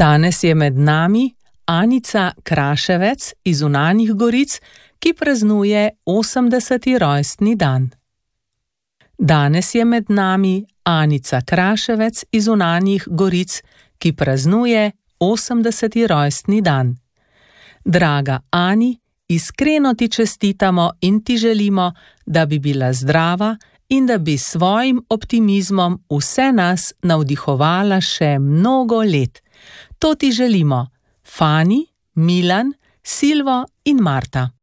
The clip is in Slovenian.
Danes je med nami Anica Kraševec iz Zunanjih Goric, ki praznuje 80. rojstni dan. Danes je med nami Anica Kraševec iz Zunanjih Goric, ki praznuje 80. rojstni dan. Draga Ani, iskreno ti čestitamo in ti želimo, da bi bila zdrava in da bi s svojim optimizmom vse nas navdihovala še mnogo let. To ti želimo, Fani, Milan, Silvo in Marta.